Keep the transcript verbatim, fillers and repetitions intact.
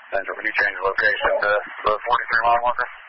Central, can you change the location to the forty-three mile marker?